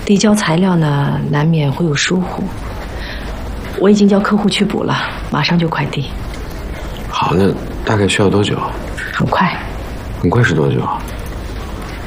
递交材料呢，难免会有疏忽。我已经叫客户去补了，马上就快递。 好，那大概需要多久？ 很快。 很快是多久啊？